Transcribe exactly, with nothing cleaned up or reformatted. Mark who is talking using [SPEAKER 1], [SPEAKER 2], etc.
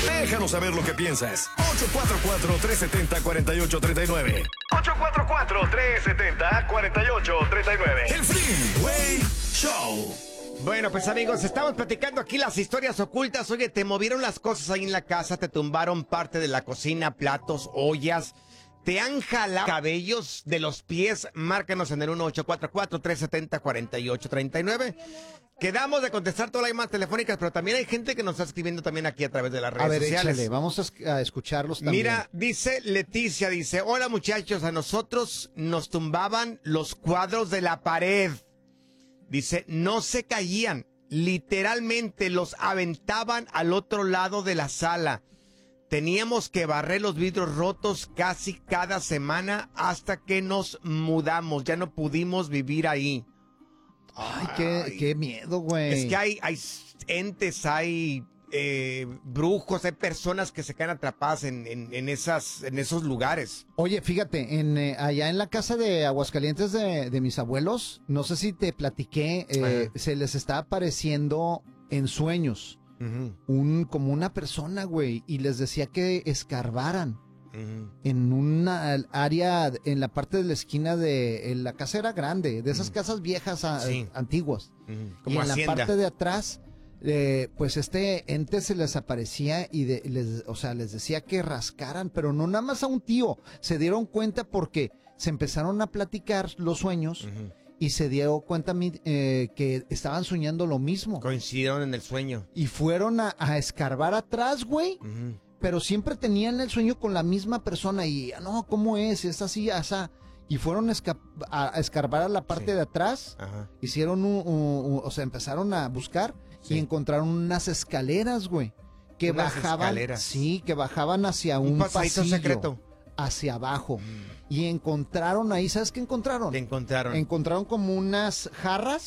[SPEAKER 1] Déjanos saber lo que piensas. ocho cuatro cuatro, tres siete cero, cuatro ocho tres nueve. ocho cuatro cuatro, tres siete cero, cuatro ocho tres nueve. El Freeway Show.
[SPEAKER 2] Bueno, pues amigos, estamos platicando aquí las historias ocultas. Oye, te movieron las cosas ahí en la casa, te tumbaron parte de la cocina, platos, ollas. ¿Te han jalado cabellos de los pies? Márcanos en el uno ocho cuatro cuatro, tres siete cero, cuatro ocho tres nueve. Quedamos de contestar todas las llamadas telefónicas, pero también hay gente que nos está escribiendo también aquí a través de las redes
[SPEAKER 3] a ver,
[SPEAKER 2] sociales.
[SPEAKER 3] Échale, vamos a, esc- a escucharlos también.
[SPEAKER 2] Mira, dice Leticia, dice, hola muchachos, a nosotros nos tumbaban los cuadros de la pared. Dice, no se caían, literalmente los aventaban al otro lado de la sala. Teníamos que barrer los vidrios rotos casi cada semana hasta que nos mudamos. Ya no pudimos vivir ahí.
[SPEAKER 3] Ay, qué, qué miedo, güey.
[SPEAKER 2] Es que hay, hay entes, hay eh, brujos, hay personas que se quedan atrapadas en, en, en, esas, en esos lugares.
[SPEAKER 3] Oye, fíjate, en, eh, allá en la casa de Aguascalientes de, de mis abuelos, no sé si te platiqué, eh, se les está apareciendo en sueños uh-huh. un como una persona, güey, y les decía que escarbaran. Uh-huh. En una área, en la parte de la esquina de en la casa era grande, de esas uh-huh. casas viejas a, sí. antiguas. Uh-huh. Como y en hacienda. La parte de atrás, eh, pues este ente se les aparecía y de, les, o sea, les decía que rascaran, pero no nada más a un tío. Se dieron cuenta porque se empezaron a platicar los sueños. Uh-huh. Y se dio cuenta eh, que estaban soñando lo mismo.
[SPEAKER 2] Coincidieron en el sueño.
[SPEAKER 3] Y fueron a, a escarbar atrás, güey. Uh-huh. Pero siempre tenían el sueño con la misma persona y, no, ¿cómo es? Es así, asá. Y fueron esca- a, a escarbar a la parte sí. de atrás. Ajá. Hicieron un, un, un, o sea, empezaron a buscar sí. y encontraron unas escaleras, güey. Que unas bajaban. Escaleras. Sí, que bajaban hacia un, un pasillo secreto. Hacia abajo. Mm. Y encontraron ahí, ¿sabes qué encontraron?
[SPEAKER 2] ¿Qué encontraron?
[SPEAKER 3] Encontraron como unas jarras